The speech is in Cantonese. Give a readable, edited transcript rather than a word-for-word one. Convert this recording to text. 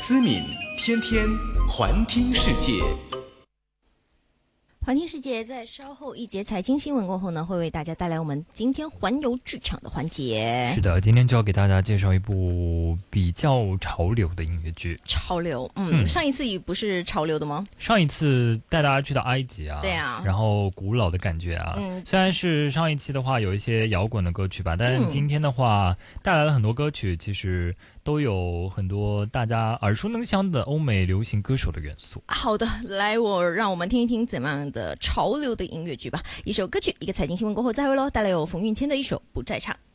思敏天天环听世界。 环听世界在稍后一节财经新闻过后呢，会为大家带来我们今天环游剧场的环节。 是的，今天就要给大家介绍一部比较潮流的音乐剧。 潮流，上一次不是潮流的吗？ 上一次带大家去到埃及啊， 对啊， 然后古老的感觉啊，虽然是上一期的话有一些摇滚的歌曲吧，但是今天的话带来了很多歌曲，其实都有很多大家耳熟能详的欧美流行歌手的元素。 好的，让我们听一听怎么样的潮流的音乐剧吧。一首歌曲，一个财经新闻过后再会喽，带来有冯运谦的一首《不在场》。